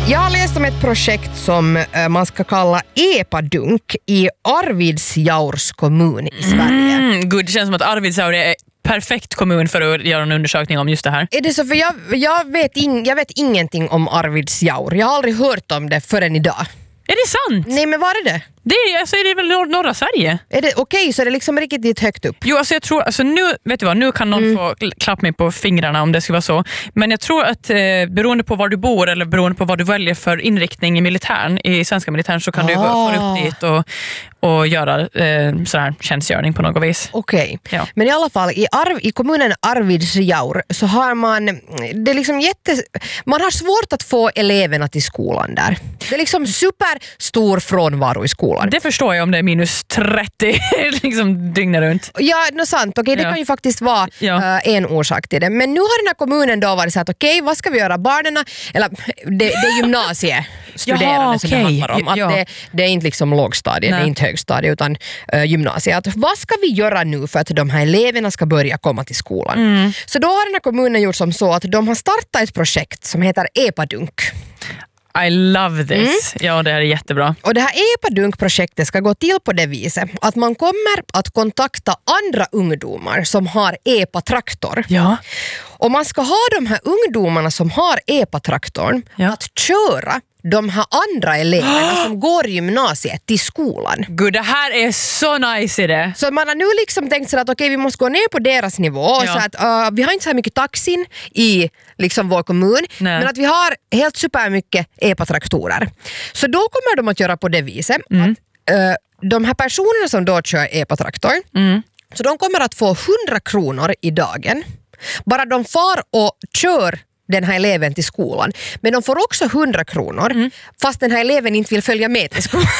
Jag har läst om ett projekt som man ska kalla EPA-dunk i Arvidsjaurs kommun i Sverige. Gud, det känns som att Arvidsjaur är perfekt kommun för att göra en undersökning om just det här. Är det så? För jag vet ingenting om Arvidsjaur. Jag har aldrig hört om det förrän idag. Är det sant? Nej, men var är det? Det är väl norra Sverige? Är det okej, så är det liksom riktigt högt upp? Jo, alltså jag tror, alltså nu, vet du vad, nu kan någon få klappa mig på fingrarna om det ska vara så. Men jag tror att beroende på var du bor eller beroende på vad du väljer för inriktning i militären, i svenska militären, så kan du fara upp dit och göra sådär tjänstgöring på något vis. Okej. Ja. Men i alla fall i kommunen Arvidsjaur så har man det är liksom man har svårt att få eleverna till skolan där. Det är liksom superstor frånvaro i skolan. Det förstår jag om det är minus 30 liksom dygnet runt. Ja, det är sant. Okej, det kan ju faktiskt vara en orsak till det. Men nu har den här kommunen då varit så att okej, vad ska vi göra? Barnen, eller det är gymnasiestuderande som det handlar om. Att det är inte liksom lågstadiet, det är inte högstadiet utan gymnasiet. Vad ska vi göra nu för att de här eleverna ska börja komma till skolan? Så då har den här kommunen gjort som så att de har startat ett projekt som heter EPA-dunk. I love this. Ja, det här är jättebra. Och det här EPA-dunk-projektet ska gå till på det viset att man kommer att kontakta andra ungdomar som har EPA-traktor. Ja. Och man ska ha de här ungdomarna som har EPA-traktorn att köra de här andra eleverna som går i gymnasiet till skolan. Gud, det här är så nice idé. Så man har nu liksom tänkt så att okej, vi måste gå ner på deras nivå och så att vi har inte så här mycket taxin i liksom vår kommun, men att vi har helt supermycket EPA-traktorer. Så då kommer de att göra på det viset att de här personerna som då kör EPA-traktor, så de kommer att få 100 kronor i dagen. Bara de far och kör den här eleven till skolan. Men de får också 100 kronor fast den här eleven inte vill följa med till skolan.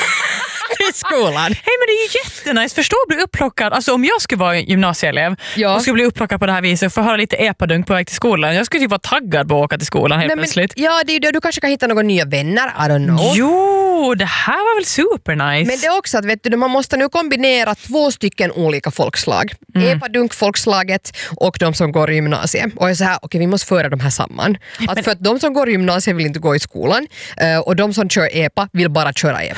Hej, men det är ju jättenice. Förstå att bli upplockad. Alltså om jag skulle vara gymnasieelev och skulle bli upplockad på det här viset och få höra lite epadunk på väg till skolan. Jag skulle typ vara taggad på att åka till skolan helt plötsligt. Ja, du kanske kan hitta några nya vänner. I don't know. Jo, det här var väl super nice. Men det är också att vet du, man måste nu kombinera 2 stycken olika folkslag. Epadunk-folkslaget och de som går i gymnasiet. Och jag är så här, okej, vi måste föra de här samman. För att de som går i gymnasiet vill inte gå i skolan och de som kör EPA vill bara köra EPA.